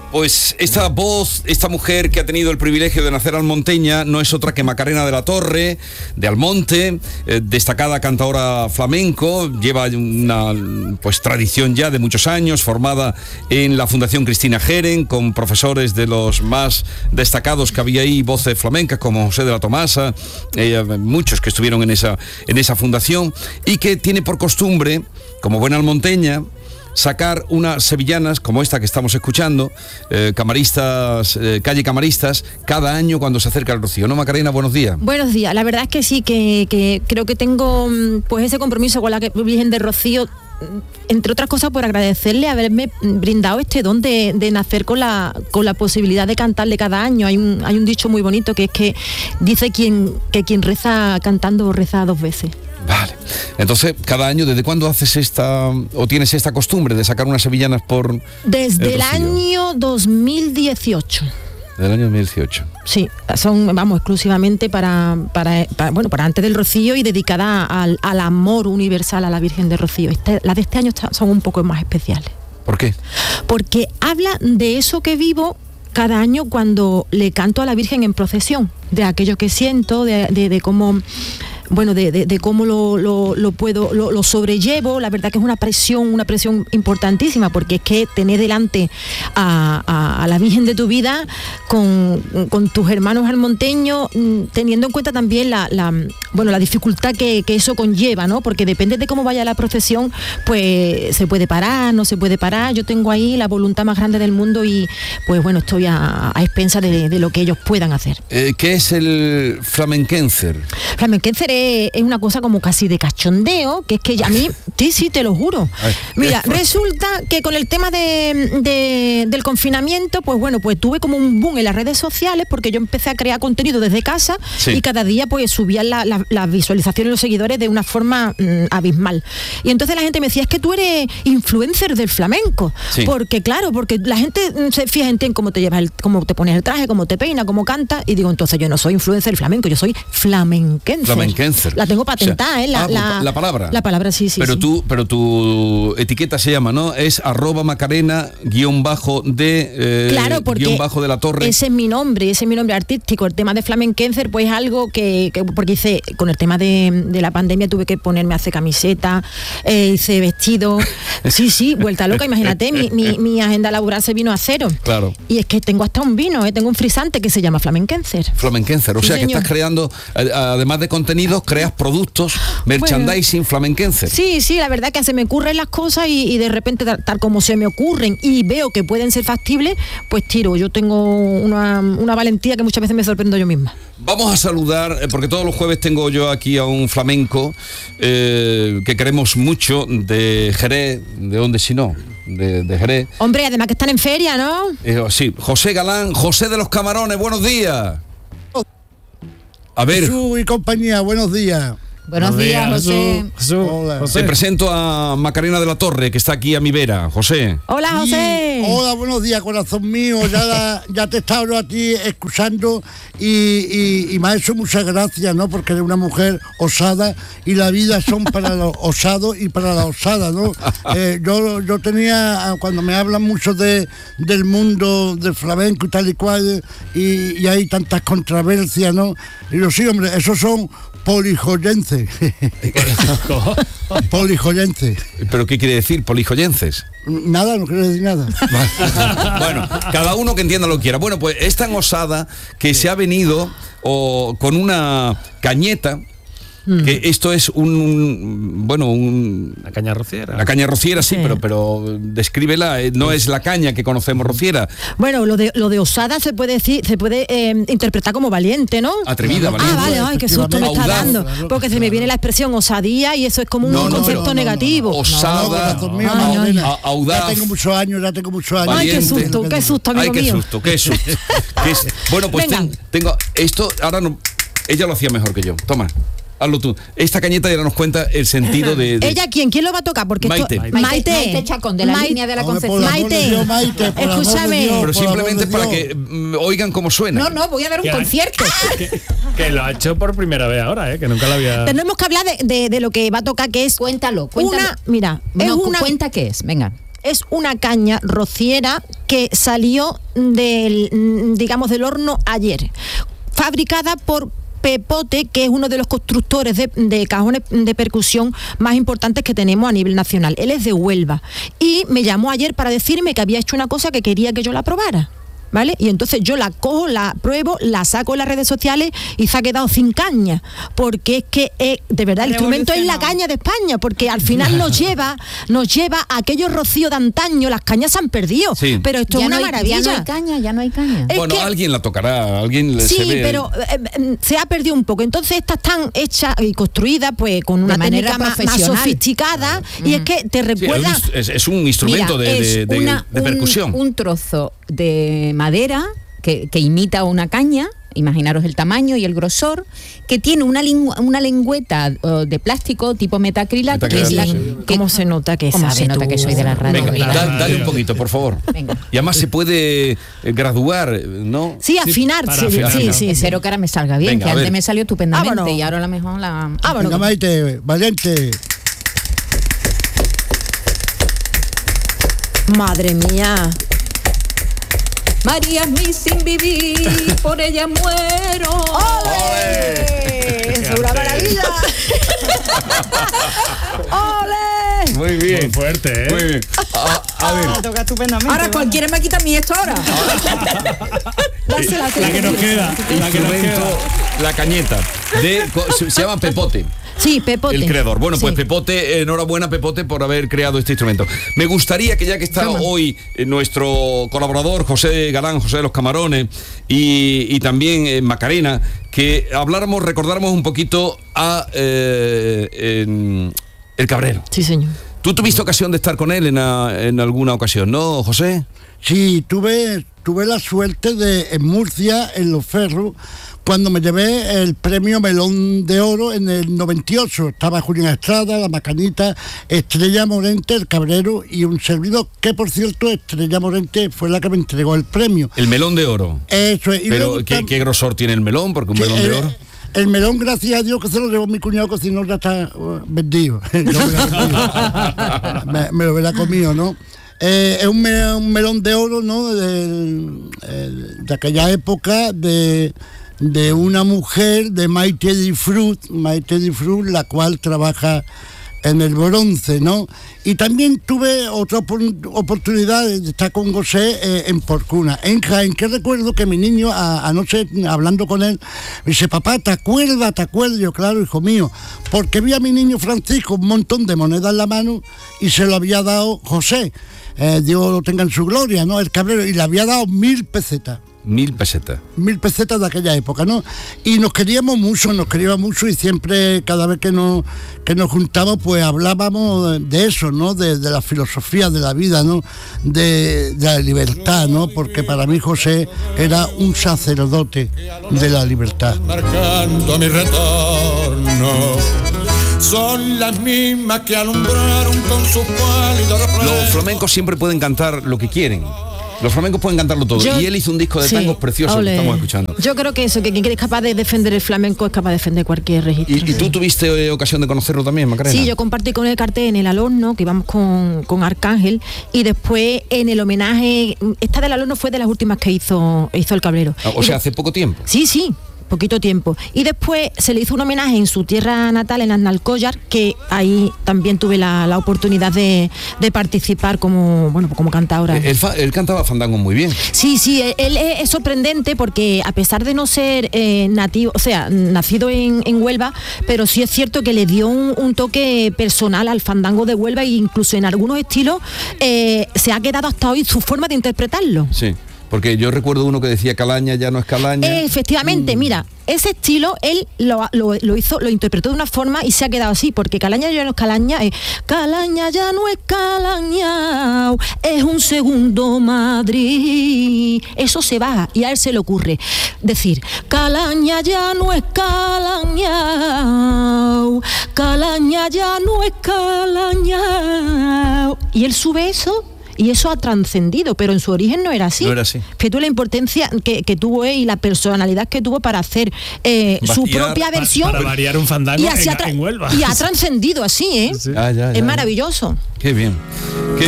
Pues esta voz, esta mujer que ha tenido el privilegio de nacer almonteña, no es otra que Macarena de la Torre, de Almonte, destacada cantadora flamenco, lleva una tradición ya de muchos años, formada en la Fundación Cristina Geren, con profesores de los más destacados que había ahí, voces flamencas como José de la Tomasa, muchos que estuvieron en esa fundación, y que tiene por costumbre, como buena almonteña, sacar unas sevillanas como esta que estamos escuchando, Camaristas, calle Camaristas, cada año cuando se acerca el rocío. ¿No, Macarena? Buenos días. Buenos días. La verdad es que sí, que creo que tengo pues ese compromiso con la Virgen de Rocío, entre otras cosas por agradecerle haberme brindado este don de nacer con la posibilidad de cantarle cada año. Hay un dicho muy bonito que es que dice que quien reza cantando reza 2 veces. Vale. Entonces, cada año, ¿desde cuándo haces tienes esta costumbre de sacar unas sevillanas por...? Desde el año 2018. Del año 2018. Sí, son, exclusivamente para antes del Rocío y dedicada al amor universal a la Virgen de Rocío. Las de este año son un poco más especiales. ¿Por qué? Porque habla de eso que vivo cada año cuando le canto a la Virgen en procesión, de aquello que siento, de cómo... de cómo lo sobrellevo. La verdad que es una presión importantísima, porque es que tener delante a la Virgen de tu vida con tus hermanos almonteños, teniendo en cuenta también la dificultad que eso conlleva, ¿no? Porque depende de cómo vaya la procesión, pues se puede parar, no se puede parar. Yo tengo ahí la voluntad más grande del mundo y pues estoy a expensas de lo que ellos puedan hacer. ¿Qué es el flamenquencer? Flamenquencer es una cosa como casi de cachondeo, que es que a mí, sí, te lo juro. Mira, resulta que con el tema del confinamiento, pues tuve como un boom en las redes sociales, porque yo empecé a crear contenido desde casa, sí, y cada día pues subían las visualizaciones y los seguidores de una forma abismal. Y entonces la gente me decía, es que tú eres influencer del flamenco. Sí. Porque la gente se fija en ti, en cómo te llevas, cómo te pones el traje, cómo te peinas, cómo cantas, y digo, entonces yo no soy influencer del flamenco, yo soy flamenquencer. La tengo patentada, la palabra. La palabra, sí. Pero sí. Pero tu etiqueta se llama, ¿no? Es @Macarena claro, porque de la Torre. Ese es mi nombre artístico. El tema de flamenquencer, pues algo que porque hice, con el tema de la pandemia tuve que ponerme a hacer camiseta, hice vestido. Sí, vuelta loca, imagínate, mi agenda laboral se vino a cero. Claro. Y es que tengo hasta un vino, tengo un frisante que se llama flamenquencer. Flamenquencer, o sea, señor, que estás creando, además de contenidos, creas productos, merchandising flamenquencer. Sí, la verdad que se me ocurren las cosas y de repente, tal como se me ocurren y veo que pueden ser factibles, pues tiro. Yo tengo una valentía que muchas veces me sorprendo yo misma. Vamos a saludar, porque todos los jueves tengo yo aquí a un flamenco que queremos mucho, de Jerez, ¿de dónde si no? De Jerez. Hombre, además que están en feria, ¿no? Sí, José Galán, José de los Camarones, buenos días. A ver. Jesús y compañía, buenos días. Buenos días, José. Hola. Te presento a Macarena de la Torre, que está aquí a mi vera. José. Hola, José. Hola, buenos días, corazón mío. Ya te he estado a ti escuchando y me ha hecho muchas gracias, ¿no? Porque eres una mujer osada y la vida son para los osados y para la osada, ¿no? Yo tenía, cuando me hablan mucho del mundo del flamenco y tal y cual, y hay tantas controversias, ¿no? Y digo, sí, hombre, esos son polijoyenses. Polijoyenses. ¿Pero qué quiere decir, polijoyenses? Nada, no quiere decir nada. Bueno, cada uno que entienda lo que quiera. Bueno, pues es tan osada que se ha venido con una cañeta, que esto es una caña rociera. La caña rociera, sí, pero descríbela, no es la caña que conocemos rociera. Bueno, lo de osada se puede decir, interpretar como valiente, ¿no? Atrevida, valiente. Vale, ay, qué susto me está dando, porque se me viene la expresión osadía y eso es como un concepto negativo. Osada, audaz. Ya tengo muchos años. Valiente. Ay, qué susto, amigo mío. Qué susto. Bueno, pues tengo esto, ahora no, ella lo hacía mejor que yo. Toma. Hazlo tú. Esta cañeta ya nos cuenta el sentido de... ¿Ella quién? ¿Quién lo va a tocar? Porque Maite Chacón, de la línea de la Concepción. Maite, escúchame. Pero simplemente para que oigan cómo suena. No, voy a dar un concierto. Que lo ha hecho por primera vez ahora, que nunca lo había... Tenemos que hablar de lo que va a tocar, que es... Cuéntalo. Cuenta qué es, venga. Es una caña rociera que salió del horno ayer, fabricada por Pepote, que es uno de los constructores de cajones de percusión más importantes que tenemos a nivel nacional. Él es de Huelva y me llamó ayer para decirme que había hecho una cosa que quería que yo la probara, ¿vale? Y entonces yo la cojo, la pruebo, la saco en las redes sociales y se ha quedado sin caña, porque es que de verdad el instrumento es la caña de España, porque al final nos lleva a aquellos rocíos de antaño. Las cañas se han perdido, sí, pero esto ya es una maravilla. Ya no hay caña. Bueno, alguien la tocará, alguien sí, se ve. Pero se ha perdido un poco. Entonces estas están hechas y construidas pues con una técnica más sofisticada, y es que te recuerda... Sí, es un instrumento de percusión. Un trozo de madera que imita una caña, imaginaros el tamaño y el grosor, que tiene una lengüeta de plástico tipo metacrilato. ¿Cómo se nota que sabes? Se nota que soy de la radio. Venga, dale un poquito, por favor. Venga. Y además se puede graduar, ¿no? Sí, afinar. Sí. Espero que ahora me salga bien. Venga, que antes me salió estupendamente y ahora a lo mejor la... Venga, Maite, valiente. Madre mía. María es mi sin vivir, por ella muero. ¡Ole! ¡Es una maravilla! ¡Ole! Muy bien. Muy fuerte, ¿eh? Muy bien. A ver. Toca estupendamente. Ahora cualquiera me quita a mí esto ahora. La que nos queda. La cañeta. Se llama Pepote. Sí, Pepote. El creador. Bueno, pues sí. Pepote, enhorabuena Pepote por haber creado este instrumento. Me gustaría que ya que está hoy nuestro colaborador José Galán, José de los Camarones, y también Macarena, que recordáramos un poquito a El Cabrero. Sí, señor. ¿Tú tuviste ocasión de estar con él en alguna ocasión, no, José? Sí, tuve la suerte en Murcia, en Los Ferros, cuando me llevé el premio Melón de Oro en el 98. Estaba Julián Estrada, La Macanita, Estrella Morente, El Cabrero y un servidor, que por cierto Estrella Morente fue la que me entregó el premio. El Melón de Oro. Eso es. Pero ¿qué grosor tiene el melón? Porque un melón de oro... El melón, gracias a Dios, que se lo llevó mi cuñado, que si no ya está vendido. me lo hubiera comido, ¿no? Es un melón de oro, ¿no? De aquella época, de una mujer, de Maite Difrut, la cual trabaja en el bronce, ¿no? Y también tuve otra oportunidad de estar con José en Porcuna, en Jaén, que recuerdo que mi niño anoche, hablando con él, me dice: papá, ¿te acuerdas? Yo, claro, hijo mío, porque vi a mi niño Francisco un montón de monedas en la mano y se lo había dado José, Dios lo tenga en su gloria, ¿no? El Cabrero, y le había dado 1.000 pesetas. 1.000 pesetas. 1.000 pesetas de aquella época, ¿no? Y nos queríamos mucho y siempre, cada vez que nos juntamos, pues hablábamos de eso, ¿no? De la filosofía de la vida, ¿no? De la libertad, ¿no? Porque para mí José era un sacerdote de la libertad. Marcando mi retorno, son las mismas que alumbraron con sus pálidos reflejos. Los flamencos siempre pueden cantar lo que quieren. Los flamencos pueden cantarlo todo. Y él hizo un disco de tangos preciosos que estamos escuchando. Yo creo que eso, que quien es capaz de defender el flamenco es capaz de defender cualquier registro. ¿Y tú tuviste ocasión de conocerlo también, Macarena? Sí, yo compartí con el cartel en el Alorno, que íbamos con Arcángel, y después en el homenaje, esta del Alorno fue de las últimas que hizo el Cabrero. O sea, hace poco tiempo. Sí. Poquito tiempo. Y después se le hizo un homenaje en su tierra natal, en Aznalcóllar, que ahí también tuve la oportunidad de participar como cantadora. Él cantaba fandango muy bien. Sí, él es sorprendente porque a pesar de no ser nativo, o sea, nacido en Huelva, pero sí es cierto que le dio un toque personal al fandango de Huelva, e incluso en algunos estilos se ha quedado hasta hoy su forma de interpretarlo. Sí. Porque yo recuerdo uno que decía Calaña ya no es Calaña. Efectivamente, mira, ese estilo él lo hizo, lo interpretó de una forma y se ha quedado así, porque Calaña ya no es Calaña, Calaña ya no es Calaña, es un segundo Madrid. Eso se baja y a él se le ocurre decir: Calaña ya no es Calaña, Calaña ya no es Calaña. Y él sube eso. Y eso ha trascendido, pero en su origen no era así. No era así. Fíjate tú la importancia que tuvo él y la personalidad que tuvo para hacer su propia versión. Para variar un fandango en Huelva. Y ha trascendido así, ¿eh? Sí. Ya. Es maravilloso. Qué bien.